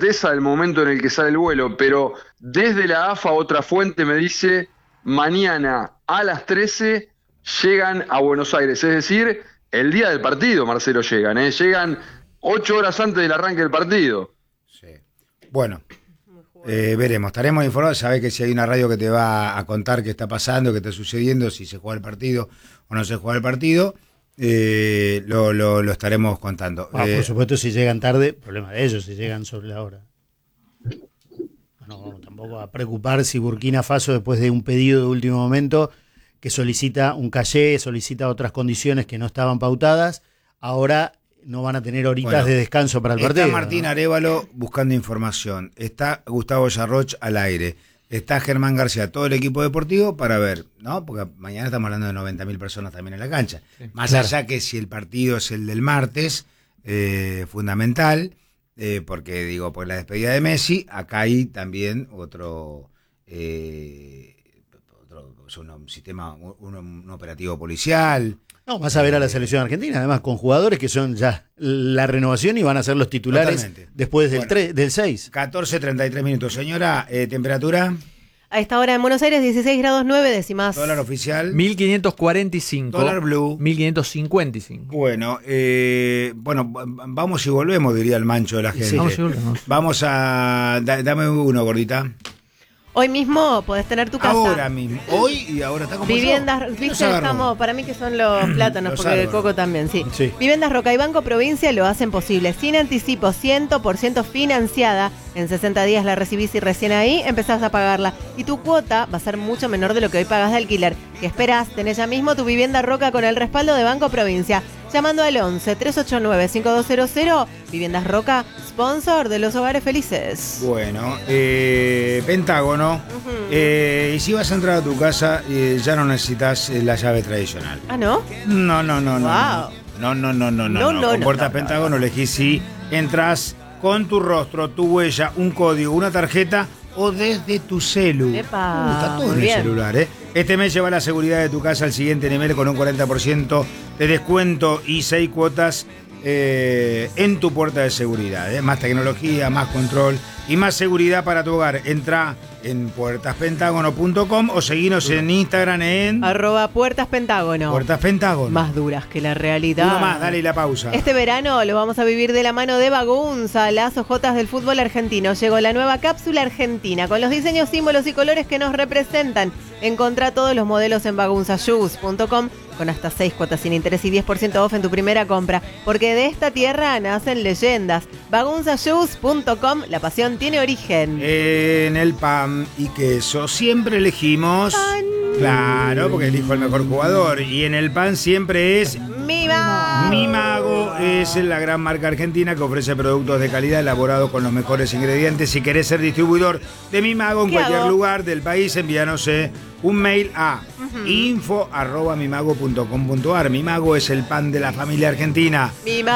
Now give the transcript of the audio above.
certeza del momento en el que sale el vuelo, pero desde la AFA otra fuente me dice, mañana a las 13 llegan a Buenos Aires, es decir, el día del partido, Marcelo, llegan 8 horas antes del arranque del partido. Sí. Bueno, veremos, estaremos informados. Sabés que si hay una radio que te va a contar qué está pasando, qué está sucediendo, si se juega el partido o no se juega el partido, lo estaremos contando. Por supuesto, si llegan tarde, problema de ellos, si llegan sobre la hora. No vamos tampoco a preocupar si Burkina Faso, después de un pedido de último momento que solicita un caché, solicita otras condiciones que no estaban pautadas, ahora no van a tener horitas de descanso para el partido. Está Martín Arévalo buscando información, está Gustavo Yarroch al aire, está Germán García, todo el equipo deportivo para ver, ¿no? Porque mañana estamos hablando de 90.000 personas también en la cancha. Sí, más allá que si el partido es el del martes, fundamental, porque digo, por la despedida de Messi, acá hay también otro un sistema, un operativo policial. No, vas a ver a la selección argentina, además con jugadores que son ya la renovación y van a ser los titulares después del 6. 14:33 minutos. Señora, ¿temperatura? A esta hora en Buenos Aires, 16 grados 9 décimas. Dólar oficial. 1.545. Dólar blue. 1.555. Bueno, vamos y volvemos, diría el mancho de la gente. Sí, vamos y volvemos. Vamos a... Dame uno, gordita. Hoy mismo podés tener tu casa. Ahora mismo. Hoy y ahora está como Viviendas, viste, estamos, para mí que son los plátanos, porque árboles. El coco también, sí. Viviendas Roca y Banco Provincia lo hacen posible. Sin anticipo, 100% financiada. En 60 días la recibís y recién ahí empezás a pagarla. Y tu cuota va a ser mucho menor de lo que hoy pagas de alquiler. ¿Qué esperás? Tenés ya mismo tu Vivienda Roca con el respaldo de Banco Provincia. Llamando al 11-389-5200. Viviendas Roca, sponsor de los hogares felices. Bueno, Pentágono. Y si vas a entrar a tu casa, ya no necesitas la llave tradicional. ¿Ah, no? No. Wow. No. Con Puertas Pentágono elegís si entras con tu rostro, tu huella, un código, una tarjeta o desde tu celu. Está todo en el celular, ¿eh? Este mes lleva la seguridad de tu casa al siguiente nivel con un 40% de descuento y 6 cuotas en tu puerta de seguridad, ¿eh? Más tecnología, más control y más seguridad para tu hogar. Entra en puertaspentágono.com o seguinos en Instagram en @puertaspentágono. Puertas Pentágono. Más duras que la realidad. Uno más, dale la pausa. Este verano lo vamos a vivir de la mano de Bagunza, las ojotas del fútbol argentino. Llegó la nueva cápsula argentina con los diseños, símbolos y colores que nos representan. Encontrá todos los modelos en bagunzashoes.com con hasta 6 cuotas sin interés y 10% off en tu primera compra. Porque de esta tierra nacen leyendas. bagunzashoes.com, la pasión tiene origen. En el pan y queso siempre elegimos... Claro, porque elijo el mejor jugador. Y en el pan siempre es... Mi Mago. Mi Mago es la gran marca argentina que ofrece productos de calidad elaborados con los mejores ingredientes. Si querés ser distribuidor de Mi Mago en cualquier lugar del país, envíanos un mail a info@mimago.com.ar. Mi Mago es el pan de la familia argentina.